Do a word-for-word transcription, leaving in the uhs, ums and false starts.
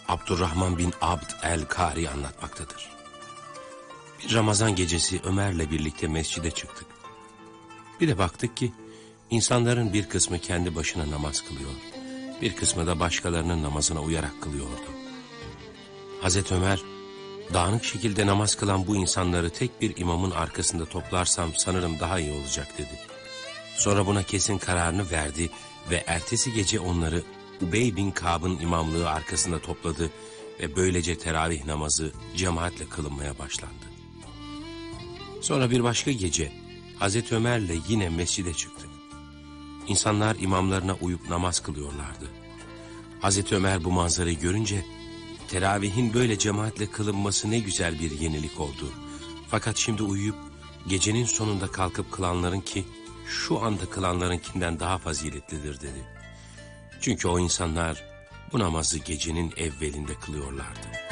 Abdurrahman bin Abd el-Kari anlatmaktadır. Bir Ramazan gecesi Ömer'le birlikte mescide çıktık. Bir de baktık ki insanların bir kısmı kendi başına namaz kılıyor, bir kısmı da başkalarının namazına uyarak kılıyordu. Hazreti Ömer, dağınık şekilde namaz kılan bu insanları tek bir imamın arkasında toplarsam sanırım daha iyi olacak dedi. Sonra buna kesin kararını verdi ve ertesi gece onları Ubey bin Kâb'ın imamlığı arkasında topladı ve böylece teravih namazı cemaatle kılınmaya başlandı. Sonra bir başka gece Hazreti Ömer'le yine mescide çıktık. İnsanlar imamlarına uyup namaz kılıyorlardı. Hazreti Ömer bu manzarayı görünce, teravihin böyle cemaatle kılınması ne güzel bir yenilik oldu. Fakat şimdi uyuyup gecenin sonunda kalkıp kılanların ki şu anda kılanlarınkinden daha faziletlidir dedi. Çünkü o insanlar bu namazı gecenin evvelinde kılıyorlardı.